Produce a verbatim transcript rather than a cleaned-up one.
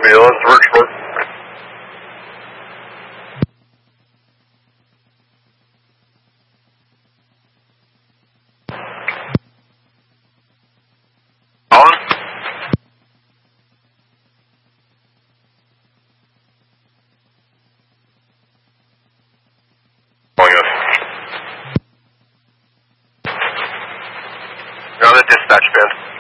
Radio, this is Richmond. On? Calling us. You're on the dispatch band.